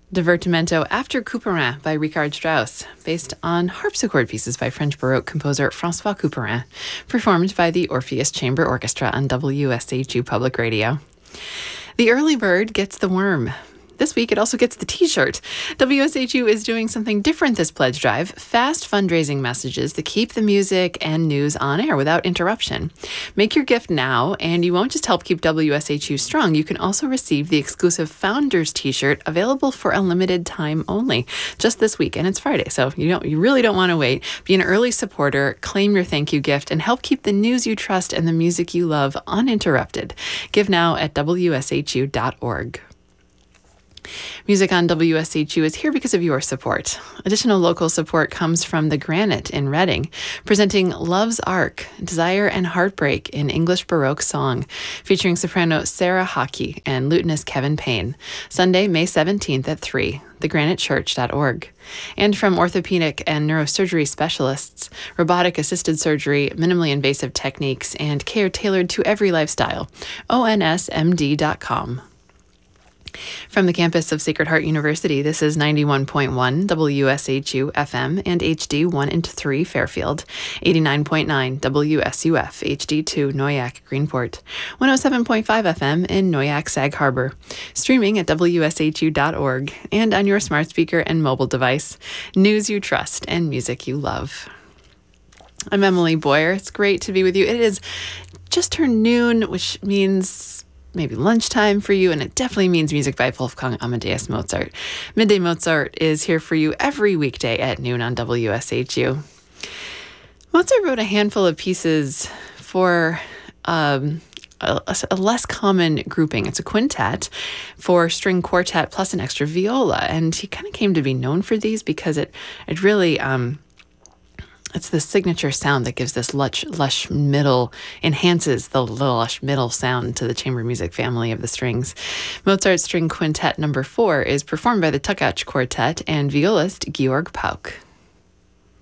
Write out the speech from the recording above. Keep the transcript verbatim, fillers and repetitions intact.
Divertimento after Couperin by Richard Strauss, based on harpsichord pieces by French Baroque composer François Couperin, performed by the Orpheus Chamber Orchestra on W S H U Public Radio. The early bird gets the worm. This week, it also gets the t-shirt. W S H U is doing something different this pledge drive, fast fundraising messages that keep the music and news on air without interruption. Make your gift now, and you won't just help keep W S H U strong, you can also receive the exclusive Founders t-shirt available for a limited time only, just this week, and it's Friday, so you don't, you really don't want to wait. Be an early supporter, claim your thank you gift, and help keep the news you trust and the music you love uninterrupted. Give now at W S H U dot org. Music on W S H U is here because of your support. Additional local support comes from The Granite in Reading, presenting Love's Ark, Desire and Heartbreak in English Baroque Song, featuring soprano Sarah Hockey and lutenist Kevin Payne, Sunday, May seventeenth at three, the granite church dot org. And from orthopedic and neurosurgery specialists, robotic-assisted surgery, minimally invasive techniques, and care tailored to every lifestyle, O N S M D dot com. From the campus of Sacred Heart University, this is ninety-one point one W S H U F M and H D one and three Fairfield, eighty-nine point nine W S U F H D two Noyac Greenport, one oh seven point five F M in Noyac Sag Harbor, streaming at W S H U dot org and on your smart speaker and mobile device. News you trust and music you love. I'm Emily Boyer. It's great to be with you. It is just turned noon, which means maybe lunchtime for you, and it definitely means music by Wolfgang Amadeus Mozart. Midday Mozart is here for you every weekday at noon on W S H U. Mozart wrote a handful of pieces for um, a, a less common grouping. It's a quintet for string quartet plus an extra viola, and he kind of came to be known for these because it it really um, it's the signature sound that gives this lush, lush middle, enhances the lush middle sound to the chamber music family of the strings. Mozart String Quintet number four is performed by the Tuckaץ' Quartet and violist Georg Pauk.